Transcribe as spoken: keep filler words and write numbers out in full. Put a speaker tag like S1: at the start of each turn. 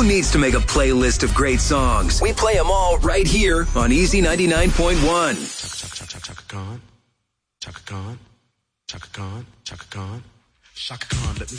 S1: Who needs to make a playlist of great songs? We play them all right here on Easy ninety-nine point one.
S2: Chaka, chaka, chaka, Khan. Chaka Khan. Chaka Khan. Chaka Khan. Chaka Khan. Let me